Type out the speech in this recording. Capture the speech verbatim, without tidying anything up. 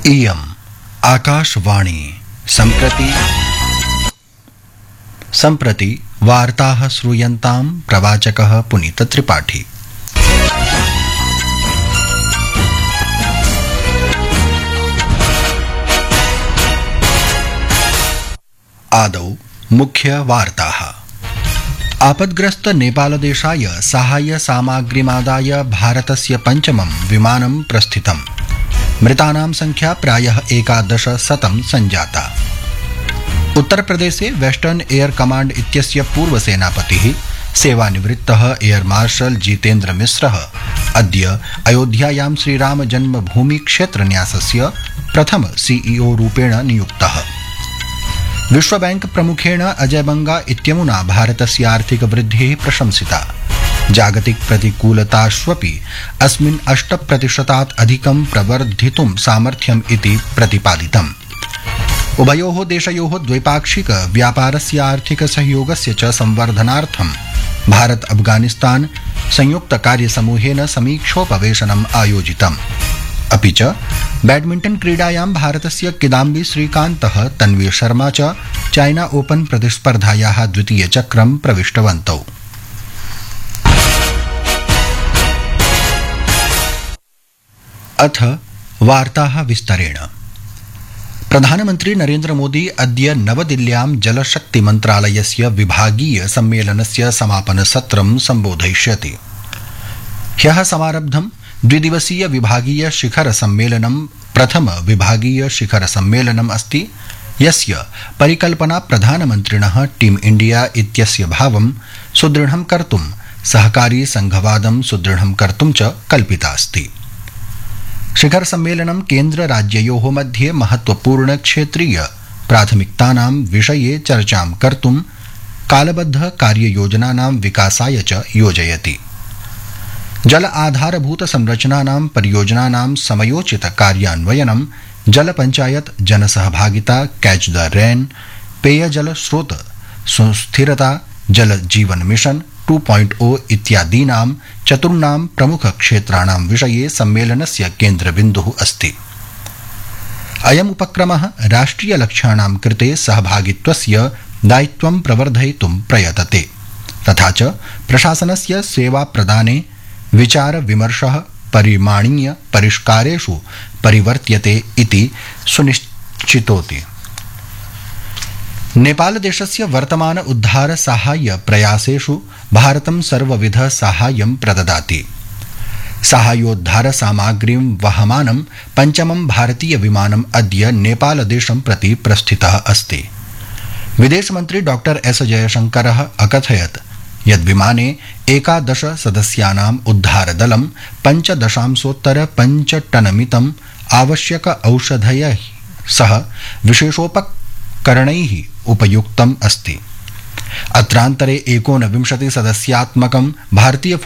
इयम् आकाशवाणी सम्प्रति सम्प्रति वार्ताः श्रूयन्तां प्रवाचकः पुनीत त्रिपाठी। आदौ मुख्य वार्ताः। आपद्ग्रस्त नेपालदेशाय साहाय्य सामग्रीमादाय भारतस्य पञ्चमं विमानं प्रस्थितम्। मृतानां संख्या प्रायः एकादश शतं संजाता। उत्तरप्रदेशे वेस्टर्न एयर कमांड इत्यस्य पूर्वसेनापतिः सेवानिवृत्तः एयर मार्शल जितेन्द्र मिश्रः अद्य अयोध्यायां श्रीराम जन्मभूमि क्षेत्रन्यासस्य प्रथम सीईओ रूपेण नियुक्तः। विश्वबैंक प्रमुखेण अजय बंगा इत्यमुना भारतस्य आर्थिक वृद्धिः प्रशंसिता। जागतिक प्रतिकूलताष्वपि अस्मिन् अष्ट प्रतिशतात् अधिकं प्रवर्धितुं सामर्थ्यम् इति प्रतिपादितम्। उभयोः देशयोः द्वैपाक्षिक व्यापारस्य आर्थिक सहयोगस्य च संवर्धनार्थं भारत अफगानिस्तान संयुक्त कार्यसमूहेन समीक्षोपवेशनम् आयोजितम्। अपि च बैडमिंटन क्रीडायां भारतस्य किदाम्बी श्रीकान्तः तन्वी शर्मा च चाइना ओपन प्रतिस्पर्धायाः द्वितीय चक्रं प्रविष्टवन्तौ। अथ वार्ताः विस्तरेण। प्रधानमन्त्री नरेन्द्र मोदी अद्य नवदिल्ल्यां जलशक्ति मन्त्रालयस्य विभागीय सम्मेलनस्य समापनसत्रं सम्बोधयिष्यति। ह्यः समारब्धं द्विदिवसीय विभागीय शिखर सम्मेलनं प्रथम विभागीय शिखर सम्मेलनम् अस्ति, यस्य परिकल्पना प्रधानमन्त्रिणः टीम इंडिया इत्यस्य भावं सुदृढं कर्तुं सहकारी संघवादं सुदृढं कर्तुं च कल्पिता अस्ति। शिखर सम्मेलनं केन्द्र राज्ययोः मध्ये महत्वपूर्ण क्षेत्रीय प्राथमिकतानां विषये चर्चां कर्तुं कालबद्ध कार्ययोजनानां विकासाय च योजयति। जल आधारभूत संरचनानां परियोजनानां समयोचित कार्यान्वयनं, जल पंचायत जनसहभागिता, कैच द रेन, पेयजल स्रोत सुस्थिरता, जल जीवन मिशन टू पॉइंट ओ इत्यादीनां चतुर्णां प्रमुख क्षेत्राणां विषये सम्मेलनस्य केन्द्रबिन्दुः अस्ति। अयम् उपक्रमः राष्ट्रिय लक्ष्याणां कृते सहभागित्वस्य दायित्वं प्रवर्धयितुं प्रयतते, तथा च प्रशासनस्य सेवा प्रदाने विचार विमर्शः परिमाणीय परिष्कारेषु परिवर्त्यते इति सुनिश्चितोति। नेपाल देशस्य वर्तमान उद्धार साहाय्य प्रयासेषु भारतं सर्वविध साहाय्यं प्रददाति। साहाय्योद्धार सामग्रीं वहमानं पञ्चमं भारतीय विमानम् अद्य नेपाल देशं प्रति प्रस्थितः अस्ति। विदेशमन्त्री डॉक्टर एस जयशंकरः अकथयत् यद् विमाने एकादश सदस्यानाम् उद्धारदलं पञ्चदशांशोत्तर पञ्च टनमितम् आवश्यक औषधयैः सह विशेषोपकरणैः उपयुक्तम् अस्ति। अत्रान्तरे एकोनविंशति सदस्यात्मकं भारतीय